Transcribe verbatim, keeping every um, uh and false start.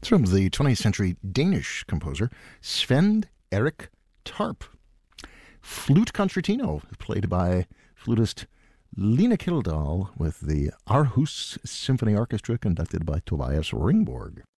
from the twentieth century Danish composer Sven Erik Tarp. Flute Concertino, played by flutist Lena Kildahl with the Aarhus Symphony Orchestra, conducted by Tobias Ringborg.